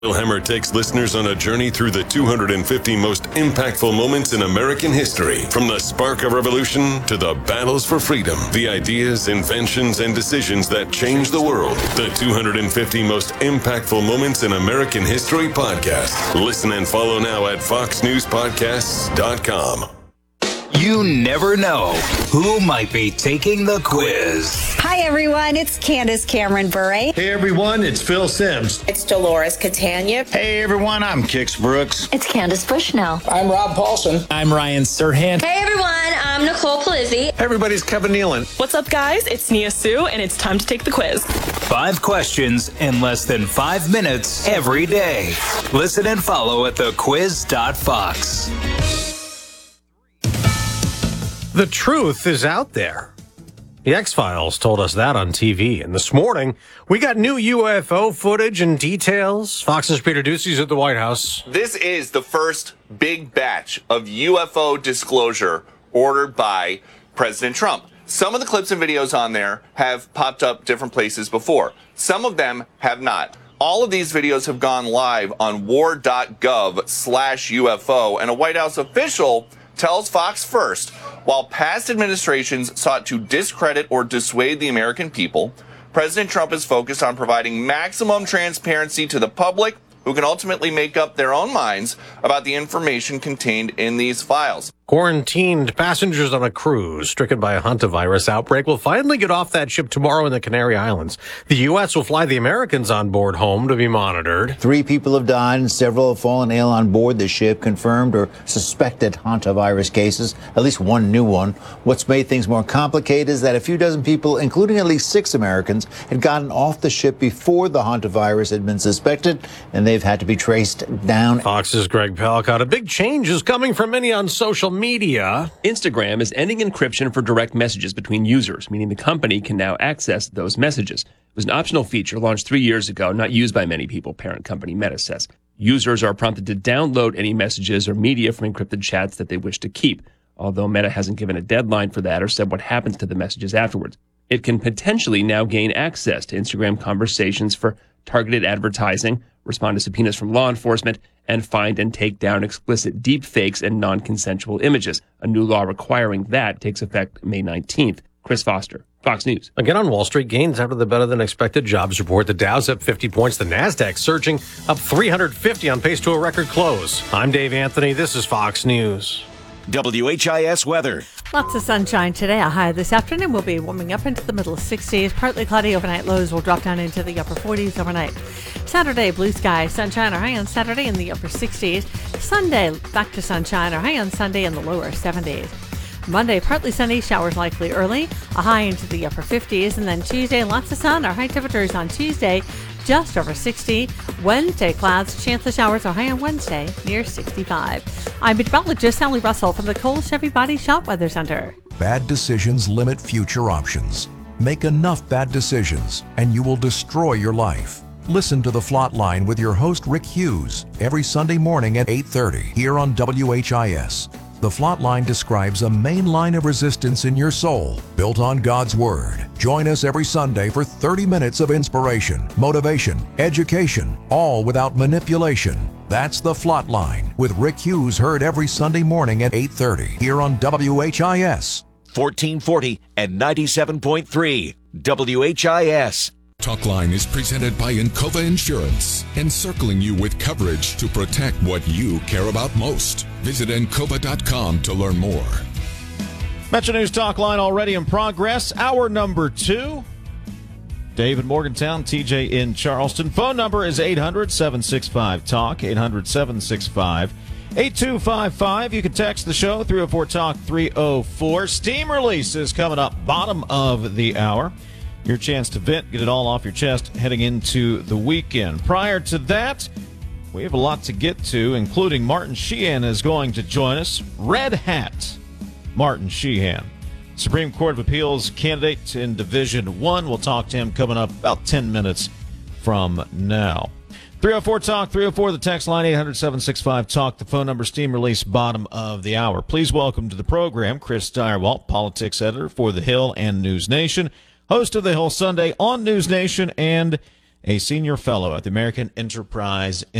Hammer takes listeners on a journey through the 250 most impactful moments in American history. From the spark of revolution to the battles for freedom, the ideas, inventions, and decisions that changed the world. The 250 most impactful moments in American history podcast. Listen and follow now at foxnewspodcasts.com. You never know who might be taking the quiz. Hi, everyone. It's Candace Cameron Bure. Hey, everyone. It's Phil Sims. It's Dolores Catania. Hey, everyone. I'm Kix Brooks. It's Candace Bushnell. I'm Rob Paulson. I'm Ryan Serhant. Hey, everyone. I'm Nicole Palizzi. Hey, everybody's Kevin Nealon. What's up, guys? It's Nia Sue, and it's time to take the quiz. 5 questions in less than 5 minutes every day. Listen and follow at thequiz.fox. The truth is out there. The X-Files told us that on TV. And this morning, we got new UFO footage and details. Fox's Peter Doocy's at the White House. This is the first big batch of UFO disclosure ordered by President Trump. Some of the clips and videos on there have popped up different places before. Some of them have not. All of these videos have gone live on war.gov/UFO, and a White House official tells Fox first, while past administrations sought to discredit or dissuade the American people, President Trump is focused on providing maximum transparency to the public, who can ultimately make up their own minds about the information contained in these files. Quarantined passengers on a cruise stricken by a hantavirus outbreak will finally get off that ship tomorrow in the Canary Islands. The U.S. will fly the Americans on board home to be monitored. 3 people have died and several have fallen ill on board the ship. Confirmed or suspected hantavirus cases, at least one new one. What's made things more complicated is that a few dozen people, including at least 6 Americans, had gotten off the ship before the hantavirus had been suspected, and they've had to be traced down. Fox's Greg Palcott. A big change is coming from many on social media. Instagram is ending encryption for direct messages between users, meaning the company can now access those messages. It was an optional feature launched 3 years ago, not used by many people, parent company Meta says. Users are prompted to download any messages or media from encrypted chats that they wish to keep, although Meta hasn't given a deadline for that or said what happens to the messages afterwards. It can potentially now gain access to Instagram conversations for targeted advertising, respond to subpoenas from law enforcement, and find and take down explicit deep fakes and non-consensual images. A new law requiring that takes effect May 19th. Chris Foster, Fox News. Again on Wall Street, gains out of the better-than-expected jobs report. The Dow's up 50 points. The Nasdaq surging up 350 on pace to a record close. I'm Dave Anthony. This is Fox News. WHIS weather. Lots of sunshine today. A high this afternoon will be warming up into the middle 60s. Partly cloudy overnight. Lows will drop down into the upper 40s overnight. Saturday, blue sky, sunshine, or high on Saturday in the upper 60s. Sunday, back to sunshine, or high on Sunday in the lower 70s. Monday, partly sunny, showers likely early, a high into the upper 50s. And then Tuesday, lots of sun. Our high temperatures on Tuesday, just over 60. Wednesday, clouds, chance of showers are high on Wednesday, near 65. I'm meteorologist Sally Russell from the Cole Chevy Body Shop Weather Center. Bad decisions limit future options. Make enough bad decisions, and you will destroy your life. Listen to The Flot Line with your host Rick Hughes every Sunday morning at 8:30 here on WHIS. The Flot Line describes a main line of resistance in your soul, built on God's Word. Join us every Sunday for 30 minutes of inspiration, motivation, education, all without manipulation. That's The Flot Line with Rick Hughes, heard every Sunday morning at 8:30 here on WHIS. 1440 and 97.3 WHIS. Talkline is presented by Encova Insurance, encircling you with coverage to protect what you care about most. Visit Encova.com to learn more. Metro News Talkline already in progress. Hour number 2. Dave in Morgantown, TJ in Charleston. Phone number is 800-765-TALK, 800-765-8255. You can text the show, 304-TALK, 304. Steam release is coming up, bottom of the hour. Your chance to vent, get it all off your chest heading into the weekend. Prior to that, we have a lot to get to, including Martin Sheehan is going to join us. Red Hat Martin Sheehan, Supreme Court of Appeals candidate in Division 1. We'll talk to him coming up about 10 minutes from now. 304-TALK, 304, the text line, 800-765-TALK, the phone number, steam release, bottom of the hour. Please welcome to the program Chris Stirewalt, politics editor for The Hill and News Nation, host of The Hill Sunday on News Nation and a senior fellow at the American Enterprise